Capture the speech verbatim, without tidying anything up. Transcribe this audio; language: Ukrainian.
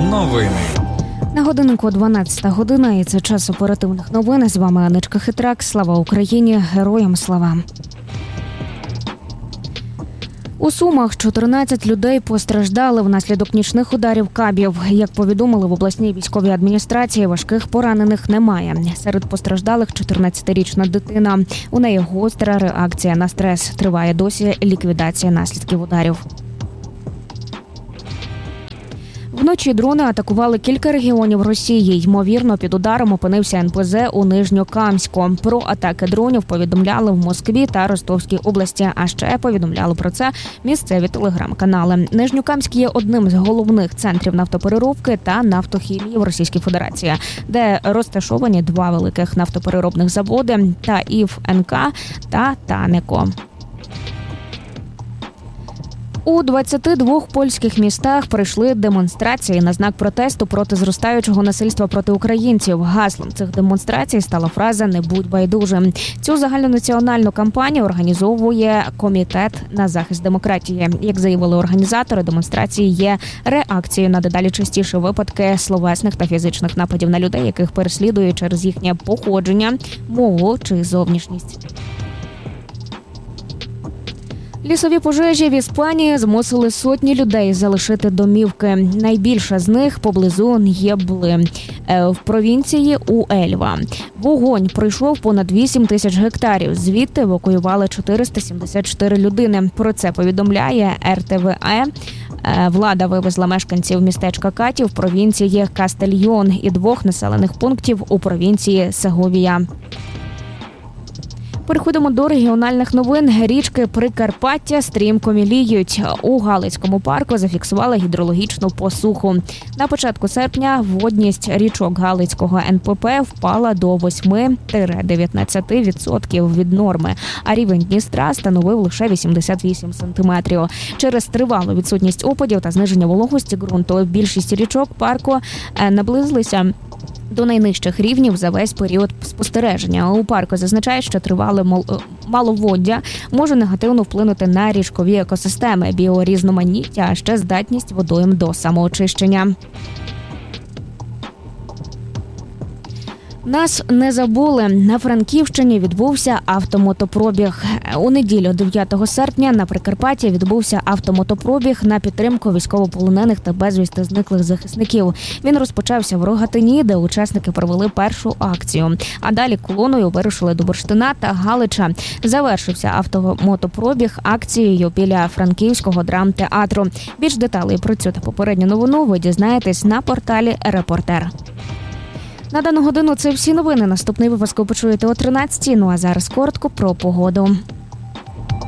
Новини. На годиннику дванадцята година, і це час оперативних новин. З вами Анечка Хитрак. Слава Україні! Героям слава! У Сумах чотирнадцять людей постраждали внаслідок нічних ударів кабів. Як повідомили в обласній військовій адміністрації, важких поранених немає. Серед постраждалих чотирнадцятирічна дитина. У неї гостра реакція на стрес. Триває досі ліквідація наслідків ударів. Вночі дрони атакували кілька регіонів Росії. Ймовірно, під ударом опинився ен пе зе у Нижньокамську. Про атаки дронів повідомляли в Москві та Ростовській області. А ще повідомляли про це місцеві телеграм-канали. Нижньокамськ є одним з головних центрів нафтопереробки та нафтохімії в Російській Федерації, де розташовані два великих нафтопереробних заводи – ТАІФ ен ка та ТАНЕКО. У двадцяти двох польських містах пройшли демонстрації на знак протесту проти зростаючого насильства проти українців. Гаслом цих демонстрацій стала фраза «Не будь байдужим». Цю загальнонаціональну кампанію організовує Комітет на захист демократії. Як заявили організатори, демонстрації є реакцією на дедалі частіші випадки словесних та фізичних нападів на людей, яких переслідують через їхнє походження, мову чи зовнішність. Лісові пожежі в Іспанії змусили сотні людей залишити домівки. Найбільша з них поблизу Н'єбли в провінції Уельва. Вогонь пройшов понад вісім тисяч гектарів. Звідти евакуювали чотириста сімдесят чотири людини. Про це повідомляє ер те ве е. Влада вивезла мешканців містечка Каті в провінції Кастельйон і двох населених пунктів у провінції Сеговія. Переходимо до регіональних новин. Річки Прикарпаття стрімко міліють. У Галицькому парку зафіксували гідрологічну посуху. На початку серпня водність річок Галицького ен пе пе впала до восьми до дев'ятнадцяти відсотків від норми, а рівень Дністра становив лише вісімдесят вісім сантиметрів. Через тривалу відсутність опадів та зниження вологості ґрунту більшість річок парку наблизилися до найнижчих рівнів за весь період спостереження. У парку зазначають, що тривале маловоддя може негативно вплинути на річкові екосистеми, біорізноманіття, а ще здатність водойм до самоочищення. Нас не забули. На Франківщині відбувся автомотопробіг. У неділю, дев'ятого серпня, на Прикарпатті відбувся автомотопробіг на підтримку військовополонених та безвісти зниклих захисників. Він розпочався в Рогатині, де учасники провели першу акцію. А далі колоною вирушили до Бурштина та Галича. Завершився автомотопробіг акцією біля Франківського драмтеатру. Більш деталей про цю та попередню новину ви дізнаєтесь на порталі «Репортер». На дану годину це всі новини. Наступний випуск ви почуєте о тринадцятій. Ну а зараз коротко про погоду.